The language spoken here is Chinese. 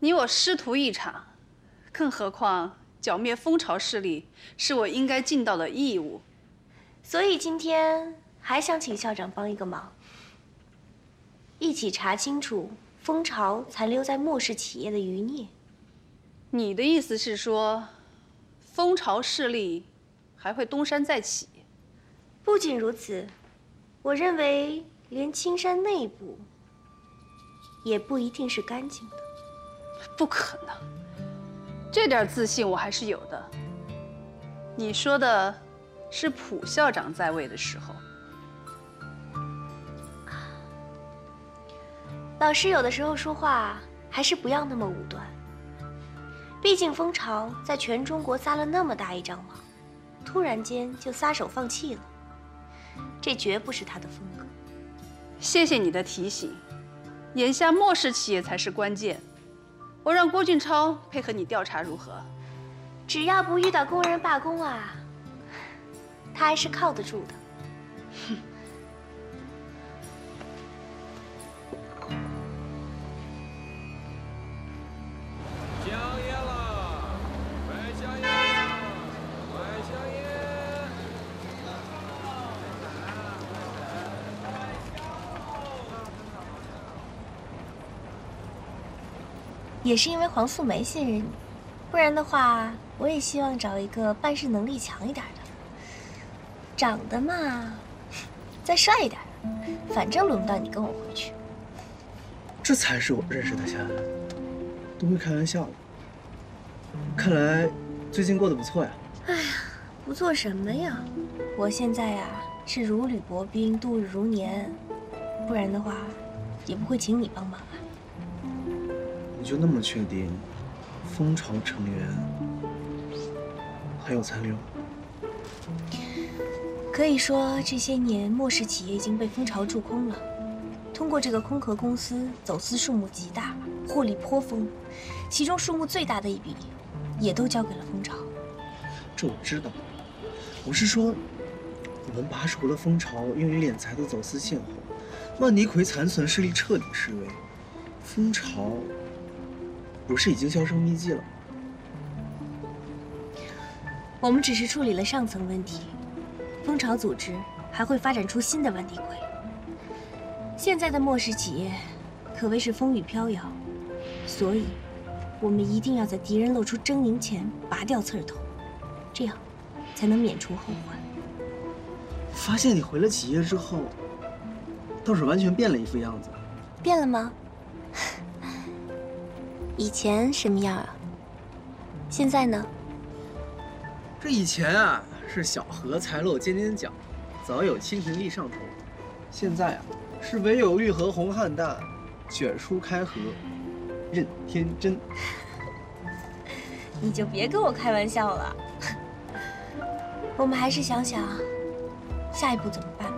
你我师徒一场，更何况剿灭蜂巢势力是我应该尽到的义务。 所以今天还想请校长帮一个忙，一起查清楚蜂巢残留在莫氏企业的余孽。 你的意思是说，蜂巢势力还会东山再起？ 不仅如此，我认为连青山内部也不一定是干净的。 不可能，这点自信我还是有的。你说的是普校长在位的时候。 老师有的时候说话还是不要那么武断。毕竟蜂巢在全中国撒了那么大一张网，突然间就撒手放弃了，这绝不是他的风格。 谢谢你的提醒，眼下莫氏企业才是关键。我让郭俊超配合你调查如何？ 只要不遇到工人罢工啊，他还是靠得住的。 哼。 香烟了，买香烟了，买香烟。 也是因为黄素梅信任你，不然的话，我也希望找一个办事能力强一点的。长得嘛，再帅一点，反正轮不到你跟我回去。 这才是我认识的夏安，都会开玩笑的。看来最近过得不错呀。 哎呀，不做什么呀？我现在呀是如履薄冰，度日如年，不然的话，也不会请你帮忙啊。 你就那么确定，蜂巢成员还有残留？ 可以说，这些年莫氏企业已经被蜂巢蛀空了。通过这个空壳公司，走私数目极大，获利颇丰，其中数目最大的一笔，也都交给了蜂巢。 这我知道，我是说，我们拔除了蜂巢用于敛财的走私线后，万尼奎残存势力彻底式微，蜂巢不是已经销声匿迹了？ 我们只是处理了上层问题，蜂巢组织还会发展出新的万尼奎。现在的莫氏企业可谓是风雨飘摇，所以我们一定要在敌人露出狰狞前拔掉刺儿头，这样才能免除后患。 发现你回了企业之后，倒是完全变了一副样子。 变了吗？以前什么样啊？现在呢？ 这以前啊是小荷才露尖尖角，早有蜻蜓立上头。现在啊是唯有玉河红菡萏，卷舒开合，任天真。 你就别跟我开玩笑了。我们还是想想下一步怎么办吧。